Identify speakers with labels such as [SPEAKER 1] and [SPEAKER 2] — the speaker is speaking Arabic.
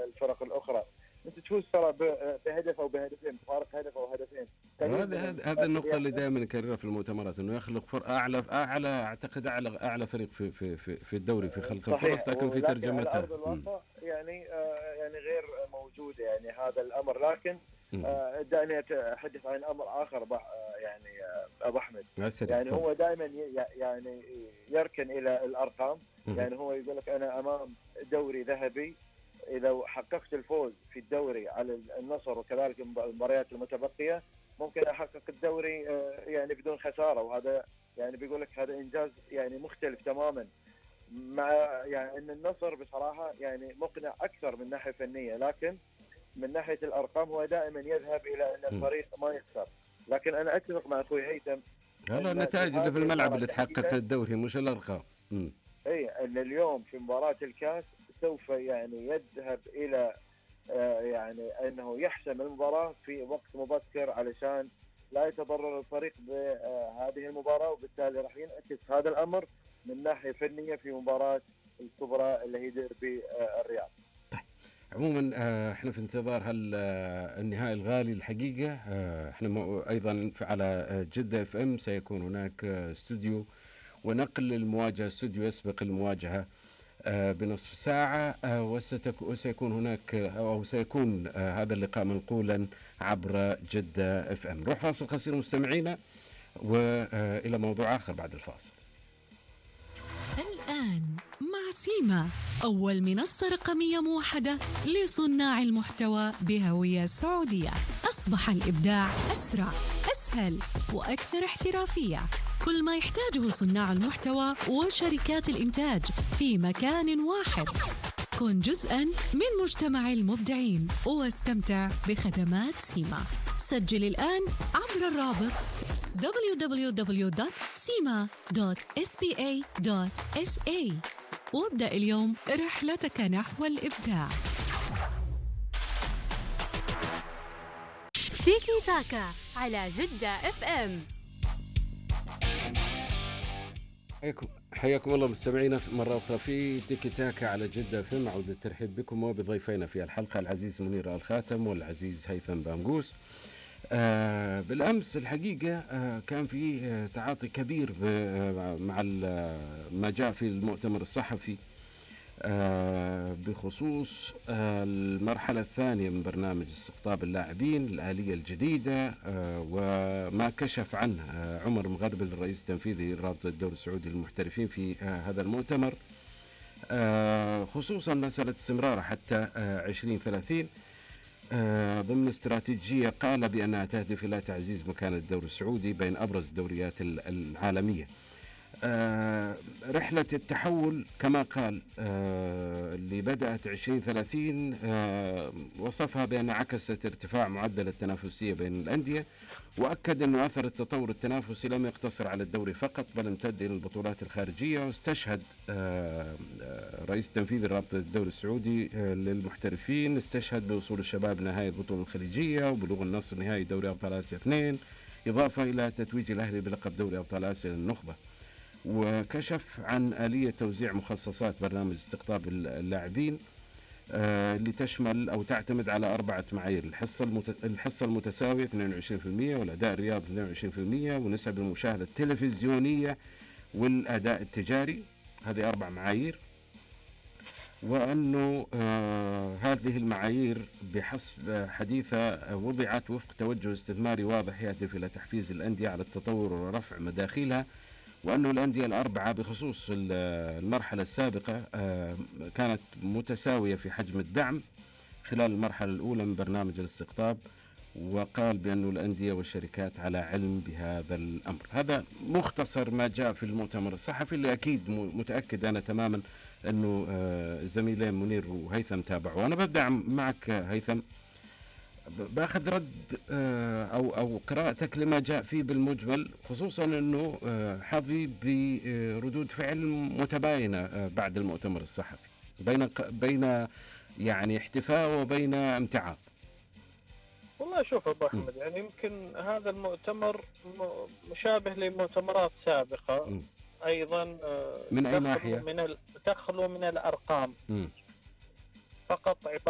[SPEAKER 1] الفرق الاخرى. انت تفوز ترى بهدف او بهدفين، بفارق هدف او هدفين.
[SPEAKER 2] هذه النقطة اللي دائما نكررها في المؤتمرات، انه يخلق اعلى اعتقد اعلى فريق في الدوري في خلق الفرص، لكن في ترجمتها
[SPEAKER 1] على ارض الواقع يعني غير موجودة يعني هذا الامر. لكن دعني اتحدث عن امر اخر يعني ابو احمد. يعني هو دائما يعني يركن الى الارقام. يعني هو يقول لك انا امام دوري ذهبي، إذا حققت الفوز في الدوري على النصر وكذلك المباريات المتبقية ممكن أحقق الدوري يعني بدون خسارة. وهذا يعني بيقول لك هذا إنجاز يعني مختلف تماما، مع يعني أن النصر بصراحة يعني مقنع أكثر من ناحية فنية، لكن من ناحية الأرقام هو دائما يذهب إلى أن الفريق ما يخسر. لكن أنا أتفق مع أخوي هيثم،
[SPEAKER 2] النتائج اللي في الملعب اللي تحقق الدوري مش الأرقام.
[SPEAKER 1] أي أن اليوم في مباراة الكاس سوف يعني يذهب إلى يعني أنه يحسم المباراة في وقت مبكر علشان لا يتضرر الفريق بهذه المباراة، وبالتالي راح ينعكس هذا الأمر من ناحية فنية في مباراة الكبرى اللي هي ديربي الرياض.
[SPEAKER 2] طيب عموما احنا في انتظار النهائي الغالي الحقيقة. احنا أيضا على جدة اف ام سيكون هناك استوديو ونقل المواجهة، استوديو يسبق المواجهة بنصف ساعة، وسيكون هناك أو سيكون هذا اللقاء منقولا عبر جدة اف ام. نروح فاصل قصير مستمعينا، وإلى موضوع آخر بعد الفاصل.
[SPEAKER 3] الآن مع سيما، أول منصة رقمية موحدة لصناع المحتوى بهوية سعودية. أصبح الإبداع أسرع، أسهل وأكثر احترافية. كل ما يحتاجه صناع المحتوى وشركات الإنتاج في مكان واحد. كن جزءاً من مجتمع المبدعين واستمتع بخدمات سيما. سجل الآن عبر الرابط www.sima.sba.sa وابدأ اليوم رحلتك نحو الإبداع.
[SPEAKER 4] تيكي تاكا على جدة اف ام.
[SPEAKER 2] حياكم الله مستمعينا مرة أخرى في تيكي تاكا على جدة فم. عودة الترحيب بكم وبضيفينا في الحلقة العزيز منير الخاتم والعزيز هيثم بانقوس. بالأمس الحقيقة كان في تعاطي كبير مع ما جاء في المؤتمر الصحفي بخصوص المرحلة الثانية من برنامج استقطاب اللاعبين، الآلية الجديدة، وما كشف عنه عمر مغربل الرئيس التنفيذي لرابطة الدوري السعودي للمحترفين في هذا المؤتمر، خصوصا مسألة استمراره حتى 2030 ضمن استراتيجية قال بأنها تهدف إلى تعزيز مكانة الدوري السعودي بين أبرز الدوريات العالمية. رحلة التحول كما قال اللي بدأت 2030 وصفها بأن عكست ارتفاع معدل التنافسية بين الأندية، وأكد أن أثر التطور التنافسي لم يقتصر على الدوري فقط بل امتد إلى البطولات الخارجية. واستشهد رئيس تنفيذي رابطة الدوري السعودي للمحترفين استشهد بوصول الشباب نهائي البطولة الخليجية وبلوغ النصر نهائي دوري أبطال آسيا 2، إضافة إلى تتويج الأهلي بلقب دوري أبطال آسيا للنخبة. وكشف عن آلية توزيع مخصصات برنامج استقطاب اللاعبين اللي تشمل أو تعتمد على 4 معايير: الحصة المتساوية 22%، والأداء الرياضي 22%، ونسب المشاهدة التلفزيونية، والأداء التجاري. هذه 4 معايير، وأنه هذه المعايير بحسب حديثة وضعت وفق توجه استثماري واضح يهدف إلى تحفيز الأندية على التطور ورفع مداخلها، وأنه الأندية الأربعة بخصوص المرحلة السابقة كانت متساوية في حجم الدعم خلال المرحلة الأولى من برنامج الاستقطاب. وقال بأنه الأندية والشركات على علم بهذا الأمر. هذا مختصر ما جاء في المؤتمر الصحفي اللي أكيد متأكد أنا تماما أنه زميلين منير وهيثم تابعوا. وأنا ببدأ معك هيثم، باخذ رد أو قراءتك لما جاء فيه بالمجمل، خصوصا أنه حظي بردود فعل متباينة بعد المؤتمر الصحفي، بين يعني احتفاء وبين امتعاض.
[SPEAKER 5] والله شوف أبو أحمد، يعني يمكن هذا المؤتمر مشابه لمؤتمرات سابقة أيضا
[SPEAKER 2] من أي ناحية؟
[SPEAKER 5] تخلو من الأرقام فقط، عبارة